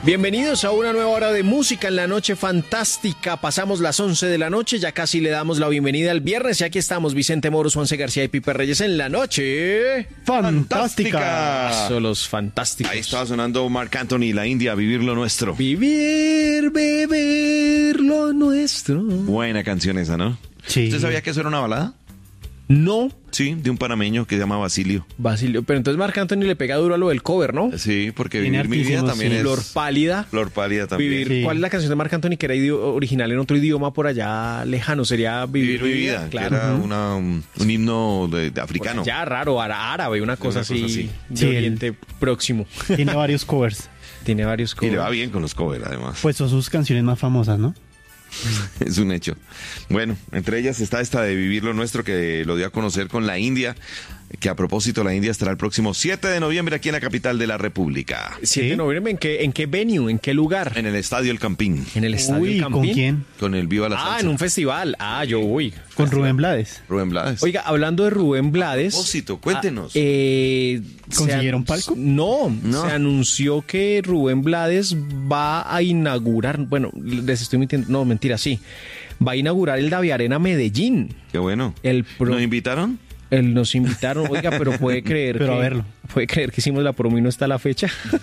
Bienvenidos a una nueva hora de música en la noche fantástica. Pasamos las 11 de la noche, ya casi le damos la bienvenida al viernes y aquí estamos Vicente Moros, Juanse García y Pipe Reyes en la noche fantástica. Son los fantásticos. Ahí estaba sonando Marc Anthony, La India, Vivir lo Nuestro. Vivir lo nuestro. Buena canción esa, ¿no? Sí. ¿Usted sabía que eso era una balada? No, Sí, de un panameño que se llama Basilio. Basilio, pero entonces Marc Anthony le pega duro a lo del cover, ¿no? Sí, porque Tiene Vivir mi vida artísimos, también sí. es... Flor pálida. Flor pálida también. Vivir, Sí. ¿Cuál es la canción de Marc Anthony que era original en otro idioma por allá lejano? Sería Vivir mi vida, claro. que era un himno de africano. Ya raro, árabe, una cosa cosa así así. de Sí, Oriente Próximo. Tiene varios covers. Tiene varios Y le va covers. bien con los covers, además. Pues son sus canciones más famosas, ¿no? Es un hecho. Bueno, entre ellas está esta de Vivir lo Nuestro, que lo dio a conocer con La India, que a propósito la India estará el próximo 7 de noviembre aquí en la capital de la República. 7 de ¿Sí? noviembre, ¿en qué venue? ¿En qué lugar? En el Estadio El Campín, En el Estadio Uy, El ¿con Campín. quién? con el Viva la Salsa. En un festival. Yo voy. Con Rubén Blades. Rubén Blades. Oiga, hablando de Rubén Blades. Propósito, cuéntenos. ¿Consiguieron palco? No, No. se anunció que Rubén Blades va a inaugurar, bueno, les estoy mintiendo, no, mentira, sí. Va a inaugurar el Davi Arena Medellín. Qué bueno. ¿Nos invitaron? Nos invitaron, oiga, pero puede creer Pero que... a verlo. Puede creer que hicimos la promo y no está la fecha.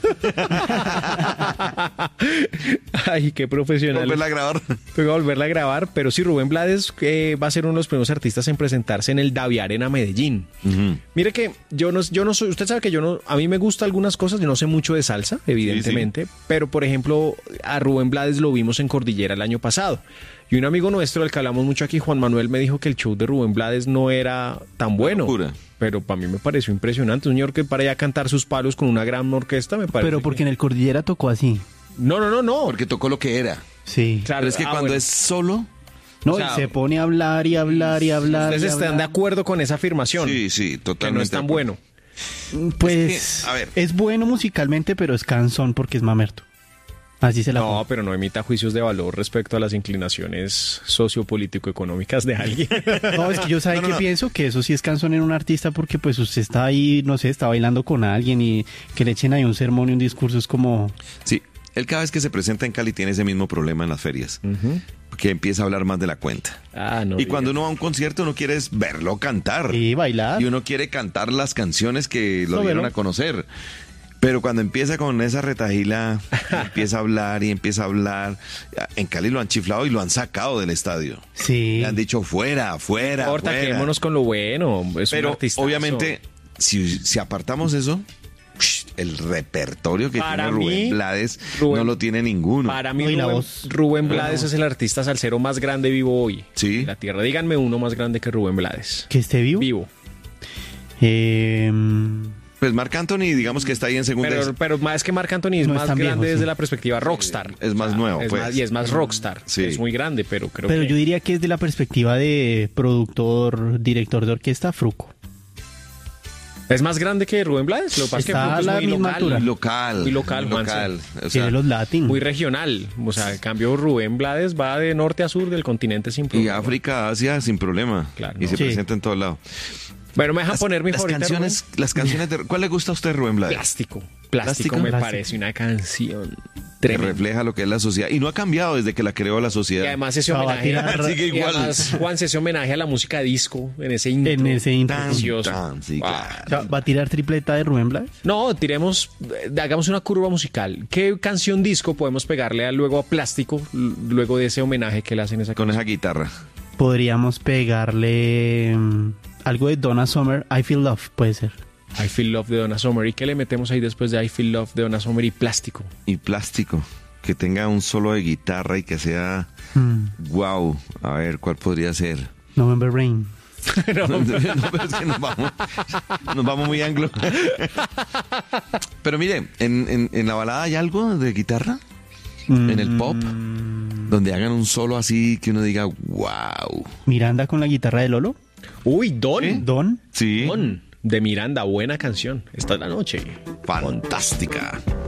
Ay, qué profesional. Volverla a grabar. Voy a volverla a grabar, pero sí, Rubén Blades va a ser uno de los primeros artistas en presentarse en el Davi Arena Medellín. Ujú. Mire que yo no soy, usted sabe que a mí me gustan algunas cosas, yo no sé mucho de salsa, evidentemente, pero por ejemplo, a Rubén Blades lo vimos en Cordillera el año pasado. Y un amigo nuestro, del que hablamos mucho aquí, Juan Manuel, me dijo que el show de Rubén Blades no era tan bueno. Locura. Pero para mí me pareció impresionante. Un señor que para allá a cantar sus palos con una gran orquesta, me parece. Pero porque en el Cordillera tocó así. No. Porque tocó lo que era. Sí. Claro, Pero es que cuando bueno. es solo... No, o sea, y se pone a hablar y hablar y hablar. ¿Ustedes y están hablar. de acuerdo con esa afirmación? Sí, totalmente. Que no es tan de acuerdo. bueno. Pues Es que, a ver. es bueno musicalmente, pero es cansón porque es mamerto. Así se la No, pongo. pero no emita juicios de valor respecto a las inclinaciones sociopolítico-económicas de alguien. No, es que yo sabe que pienso que eso sí es cansón en un artista porque pues usted está ahí, no sé, está bailando con alguien y que le echen ahí un sermón y un discurso es como... Sí, él cada vez que se presenta en Cali tiene ese mismo problema en las ferias. Que empieza a hablar más de la cuenta. No. Y cuando uno va a un concierto, uno quiere es verlo cantar. Y bailar. Y uno quiere cantar las canciones que lo No, dieron bueno. a conocer. Pero cuando empieza con esa retajila, empieza a hablar y empieza a hablar. En Cali lo han chiflado y lo han sacado del estadio. Sí. Le han dicho fuera. No importa, quedémonos con lo bueno. Es un Pero artistazo. obviamente, si apartamos eso, el repertorio que Para tiene mí, Rubén Blades Rubén- no lo tiene ninguno. Para mí, No, y la Rubén, voz. Rubén Blades es el artista salsero más grande vivo hoy. Sí. En la tierra. Díganme uno más grande que Rubén Blades. ¿Que esté vivo? Vivo. Pues Marc Anthony, digamos que está ahí en segunda. Pero más que Marc Anthony es No es más tan grande viejo, desde sí. la perspectiva rockstar. Es más nuevo, pues. Y es más rockstar. Sí. Es muy grande, pero creo Pero que... yo diría que es de la perspectiva de productor, director de orquesta, Fruco. ¿Es más grande que Rubén Blades? Lo que pasa es que Está Fruco a es la muy misma local. altura. local. Muy local, muy Juanse. O sea, Tiene los latin. Muy regional. O sea, en cambio, Rubén Blades va de norte a sur del continente sin y problema. África, Asia, sin problema. Claro, Y no. se Sí. presenta en todos lados. Bueno, me dejan poner mi las favorita. canciones de... ¿Cuál le gusta a usted, Rubén Blades? Plástico. ¿Plástico? Me Plástico. parece una canción Que tremenda. refleja lo que es la sociedad. Y no ha cambiado desde que la creó la sociedad. Y además ese Va a homenaje, tirar- Sigue y igual. además, Juan, ese homenaje a la música disco en ese intro. En ese intro. Tan, Precioso. tan, sí, Ah. claro. O sea, ¿va a tirar tripleta de Rubén Blades? No, hagamos una curva musical. ¿Qué canción disco podemos pegarle luego a Plástico, luego de ese homenaje que le hacen a esa Con canción? esa guitarra. Podríamos pegarle algo de Donna Summer, I Feel Love, puede ser. I Feel Love de Donna Summer. ¿Y qué le metemos ahí después de I Feel Love de Donna Summer y Plástico? Y plástico. Que tenga un solo de guitarra y que sea... Wow. A ver, ¿cuál podría ser? November Rain. No, pero es que nos vamos muy anglo. Pero mire, en la balada hay algo de guitarra, en el pop, donde hagan un solo así que uno diga, wow. Miranda con la guitarra de Lolo. Uy, Don. ¿Sí? Don. Sí, Don de Miranda, buena canción. Esta es la noche. fantástica.